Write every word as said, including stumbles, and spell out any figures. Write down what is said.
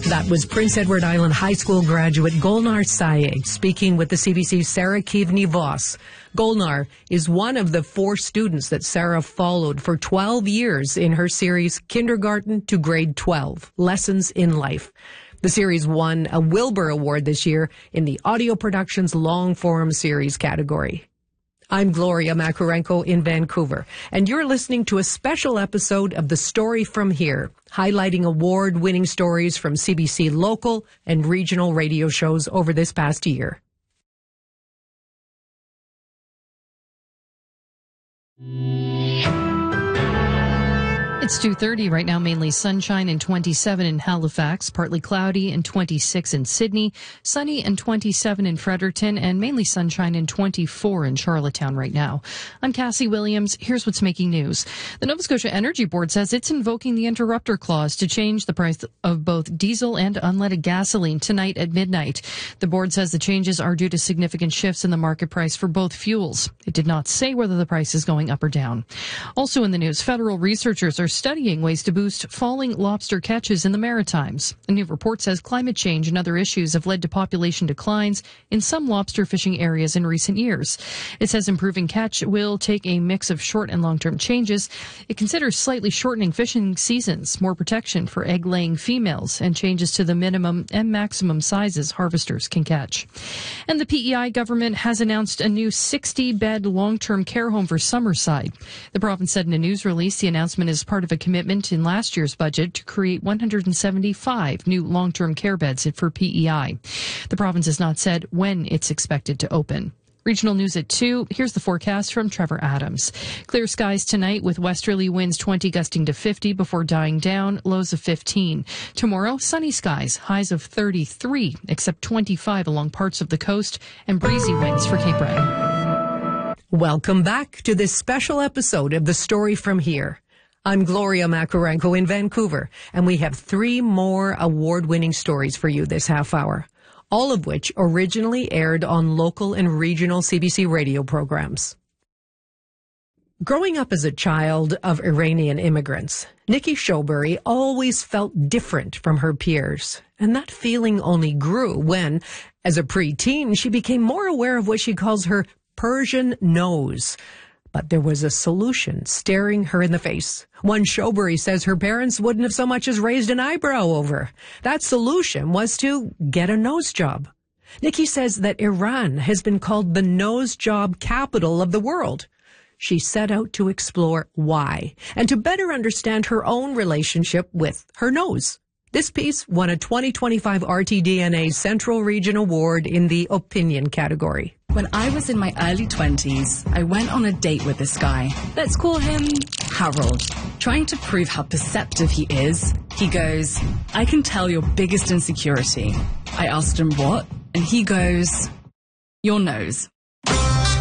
That was Prince Edward Island High School graduate Golnar Sayegh speaking with the C B C's Sarah Kivni-Voss. Golnar is one of the four students that Sarah followed for twelve years in her series Kindergarten to Grade twelve, Lessons in Life. The series won a Wilbur Award this year in the Audio Productions Long Form Series category. I'm Gloria Macarenko in Vancouver, and you're listening to a special episode of The Story From Here, highlighting award-winning stories from C B C local and regional radio shows over this past year. It's two thirty right now, mainly sunshine and twenty-seven in Halifax, partly cloudy and twenty-six in Sydney, sunny and twenty-seven in Fredericton, and mainly sunshine and twenty-four in Charlottetown right now. I'm Cassie Williams. Here's what's making news. The Nova Scotia Energy Board says it's invoking the interrupter clause to change the price of both diesel and unleaded gasoline tonight at midnight. The board says the changes are due to significant shifts in the market price for both fuels. It did not say whether the price is going up or down. Also in the news, federal researchers are studying ways to boost falling lobster catches in the Maritimes. A new report says climate change and other issues have led to population declines in some lobster fishing areas in recent years. It says improving catch will take a mix of short and long-term changes. It considers slightly shortening fishing seasons, more protection for egg-laying females, and changes to the minimum and maximum sizes harvesters can catch. And the P E I government has announced a new sixty-bed long-term care home for Summerside. The province said in a news release the announcement is part of a commitment in last year's budget to create one hundred seventy-five new long-term care beds for P E I. The province has not said when it's expected to open. Regional news at two. Here's the forecast from Trevor Adams. Clear skies tonight with westerly winds twenty gusting to fifty before dying down, lows of fifteen. Tomorrow, sunny skies, highs of thirty-three, except twenty-five along parts of the coast, and breezy winds for Cape Breton. Welcome back to this special episode of The Story From Here. I'm Gloria Macarenko in Vancouver, and we have three more award-winning stories for you this half hour, all of which originally aired on local and regional C B C radio programs. Growing up as a child of Iranian immigrants, Nikki Showbury always felt different from her peers, and that feeling only grew when, as a preteen, she became more aware of what she calls her Persian nose. But there was a solution staring her in the face. One Showbury says her parents wouldn't have so much as raised an eyebrow over. That solution was to get a nose job. Nikki says that Iran has been called the nose job capital of the world. She set out to explore why and to better understand her own relationship with her nose. This piece won a twenty twenty-five R T D N A Central Region Award in the opinion category. When I was in my early twenties, I went on a date with this guy. Let's call him Harold. Trying to prove how perceptive he is, he goes, "I can tell your biggest insecurity." I asked him what, and he goes, "Your nose."